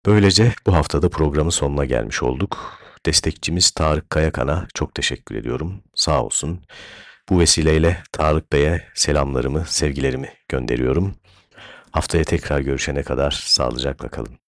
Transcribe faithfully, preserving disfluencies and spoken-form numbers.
Böylece bu haftada programın sonuna gelmiş olduk. Destekçimiz Tarık Kayakan'a çok teşekkür ediyorum. Sağ olsun. Bu vesileyle Tarık Bey'e selamlarımı, sevgilerimi gönderiyorum. Haftaya tekrar görüşene kadar sağlıcakla kalın.